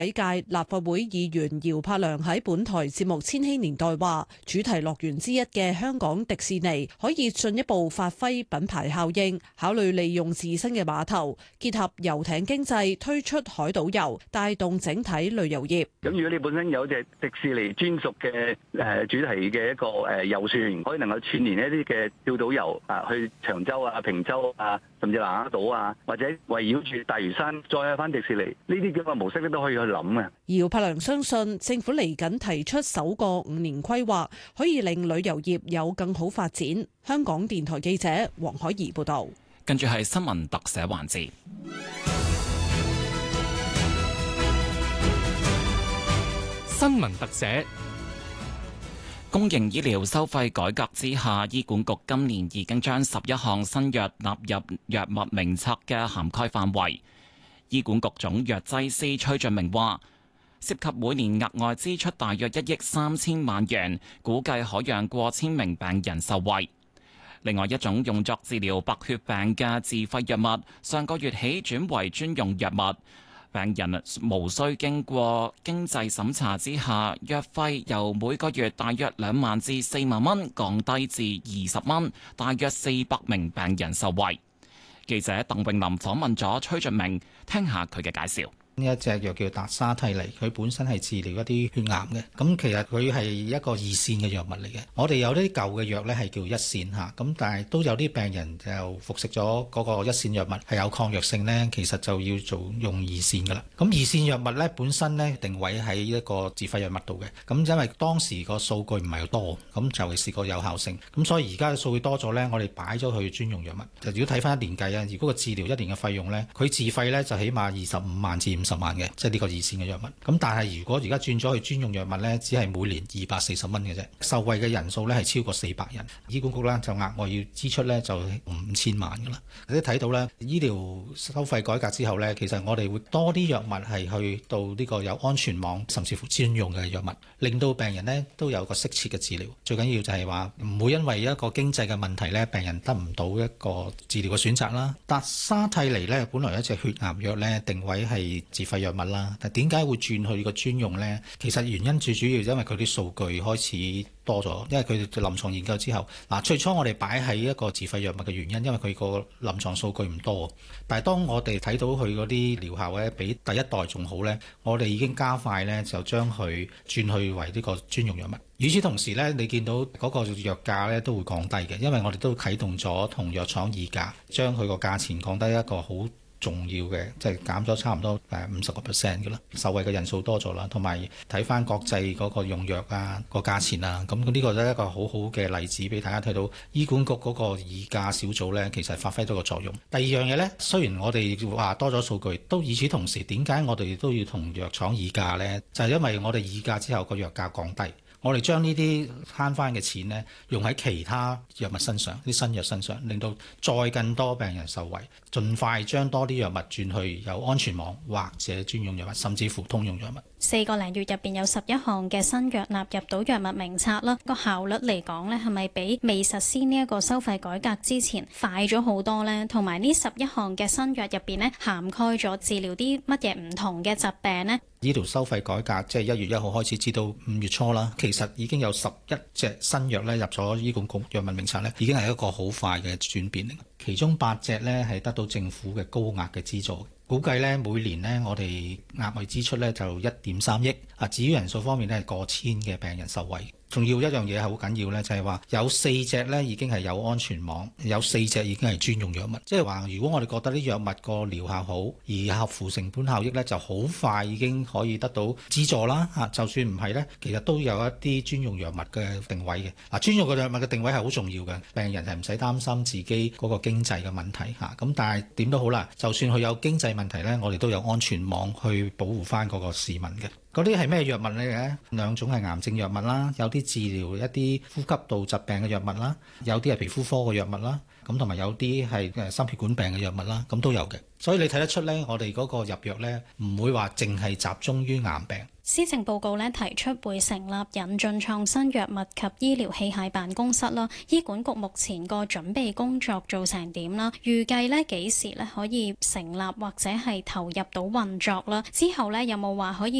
喺屆立法會議員姚柏良喺本台節目《千禧年代》話，主題樂園之一嘅香港迪士尼可以進一步發揮品牌效應，考慮利用自身嘅碼頭，結合遊艇經濟，推出海島遊，帶動整體旅遊業。 咁如果你本身有隻迪士尼專屬嘅主題嘅一個遊船，可以能夠串聯一啲嘅跳島遊啊，去長洲啊、坪洲啊，甚至南丫島啊，或者圍繞住大嶼山再去翻迪士尼，呢啲咁嘅模式咧都可以去諗嘅。 姚柏良相信政府嚟緊提出首個5年規劃，可以令旅遊業有更好發展。香港電台記者黃海怡報道。 跟住係新聞特寫環節。 新聞特寫。 公營醫療收費改革之下，醫管局今年已經將11項新藥納入藥物名冊嘅涵蓋範圍。醫管局總藥劑師崔俊明話，涉及每年額外支出大約1億3000萬元，估計可讓過千名病人受惠。另外一種用作治療白血病嘅自費藥物，上個月起轉為專用藥物。病人無需經過經濟審查之下，藥費由每個月大約2萬至4萬蚊降低至20蚊，大約400名病人受惠。記者鄧詠琳訪問咗崔俊明，聽下佢嘅介紹。 呢一隻藥叫達沙替尼，佢本身係治療一啲血癌嘅。咁其實佢係一個二線嘅藥物嚟嘅。我哋有啲舊嘅藥呢係叫一線嚇，咁但係都有啲病人就服食咗嗰個一線藥物係有抗藥性呢，其實就要做用二線噶啦。咁二線藥物呢本身呢定位喺一個自費藥物度嘅。咁因為當時個數據唔係多，咁就係試過有效性。咁所以而家嘅數據多咗呢，我哋擺咗去專用藥物。就如果睇翻一年計啊，如果個治療一年嘅費用呢，佢自費呢就起碼25萬至50萬嘅，即係呢個二線嘅藥物。咁但係如果而家轉咗去專用藥物呢，只係每年240蚊嘅啫。受惠嘅人數呢係超過400人。醫管局呢就額外要支出呢就5000萬噶啦。你睇到呢，醫療收費改革之後呢，其實我哋會多啲藥物係去到呢個有安全網，甚至乎專用嘅藥物，令到病人呢都有個適切嘅治療。最緊要就係話唔會因為一個經濟嘅問題呢，病人得唔到一個治療嘅選擇啦。達沙替尼呢，本來一隻血癌藥呢，定位係自費藥物啦，但點解會轉去個專用呢？其實原因最主要因為佢啲數據開始多咗，因為佢臨床研究之後，最初我哋擺喺一個自費藥物嘅原因，因為佢個臨床數據唔多。但係當我哋睇到佢嗰啲療效咧，比第一代仲好呢，我哋已經加快呢，就將佢轉去為呢個專用藥物。與此同時呢，你見到嗰個藥價呢都會降低嘅，因為我哋都啟動咗同藥廠議價，將佢個價錢降低一個好重要嘅，即係減咗差唔多50% 嘅啦，受惠嘅人數多咗啦，同埋睇翻國際嗰個用藥啊個價錢啊，咁呢個都係一個好好嘅例子俾大家睇到，醫管局嗰個議價小組呢，其實發揮咗個作用。第二樣嘢呢，雖然我哋話多咗數據，都與此同時，點解我哋都要同藥廠議價呢？就係因為我哋議價之後個藥價降低。我哋將呢啲慳翻嘅錢呢，用喺其他藥物身上，啲新藥身上，令到再更多病人受惠，盡快將多啲藥物轉去有安全網或者專用藥物，甚至乎通用藥物。 4個零月入邊有11項嘅新藥納入到藥物名冊啦，個效率嚟講呢，係咪比未實施呢一個收費改革之前快咗好多呢？同埋呢11項嘅新藥入邊呢，涵蓋咗治療啲乜嘢唔同嘅疾病呢？ 醫療收費改革即係1月1號開始至到5月初啦，其實已經有11隻新藥咧入咗醫管局藥物名冊咧，已經係一個好快嘅轉變嚟。其中8隻咧係得到政府嘅高額嘅資助，估計咧每年咧我哋額外支出咧就1.3億。至於人數方面咧係過千嘅病人受惠。仲要一樣嘢係好緊要呢，就係話有4隻呢已經係有安全網，有4隻已經係專用藥物。即係話，如果我哋覺得啲藥物個療效好，而合乎成本效益呢，就好快已經可以得到資助啦。就算唔係呢，其實都有一啲專用藥物嘅定位嘅。專用嘅藥物嘅定位係好重要嘅，病人係唔使擔心自己嗰個經濟嘅問題嚇。咁但係點都好啦，就算佢有經濟問題呢，我哋都有安全網去保護翻嗰個市民嘅。嗰啲係咩藥物嚟嘅？2種係癌症藥物啦，有啲治療一啲呼吸道疾病嘅藥物啦，有啲係皮膚科嘅藥物啦，咁同埋有啲係心血管病嘅藥物啦，咁都有嘅。所以你睇得出呢，我哋嗰個入藥呢，唔會話淨係集中於癌病， 施政報告提出會成立引進創新藥物及醫療器械辦公室啦。醫管局目前個準備工作做成點啦？預計幾時可以成立或者係投入到運作啦？之後有冇話可以